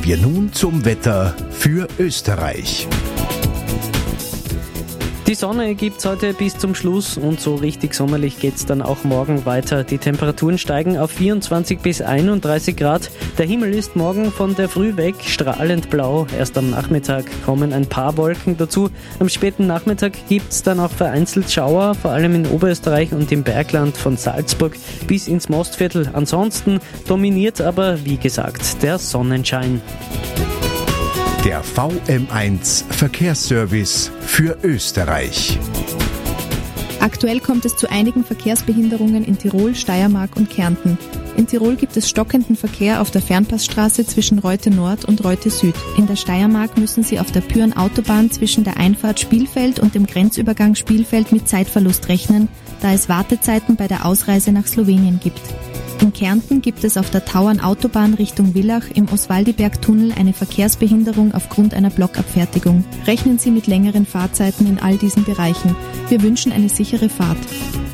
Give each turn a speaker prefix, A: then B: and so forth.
A: Kommen wir nun zum Wetter für Österreich.
B: Die Sonne gibt's heute bis zum Schluss und so richtig sommerlich geht's dann auch morgen weiter. Die Temperaturen steigen auf 24 bis 31 Grad. Der Himmel ist morgen von der Früh weg strahlend blau. Erst am Nachmittag kommen ein paar Wolken dazu. Am späten Nachmittag gibt's dann auch vereinzelt Schauer, vor allem in Oberösterreich und im Bergland von Salzburg bis ins Mostviertel. Ansonsten dominiert aber, wie gesagt, der Sonnenschein.
A: Der VM1 Verkehrsservice für Österreich.
C: Aktuell kommt es zu einigen Verkehrsbehinderungen in Tirol, Steiermark und Kärnten. In Tirol gibt es stockenden Verkehr auf der Fernpassstraße zwischen Reute Nord und Reute Süd. In der Steiermark müssen Sie auf der Pyhrn-Autobahn zwischen der Einfahrt Spielfeld und dem Grenzübergang Spielfeld mit Zeitverlust rechnen, da es Wartezeiten bei der Ausreise nach Slowenien gibt. In Kärnten gibt es auf der Tauern-Autobahn Richtung Villach im Oswaldiberg-Tunnel eine Verkehrsbehinderung aufgrund einer Blockabfertigung. Rechnen Sie mit längeren Fahrzeiten in all diesen Bereichen. Wir wünschen eine sichere Fahrt.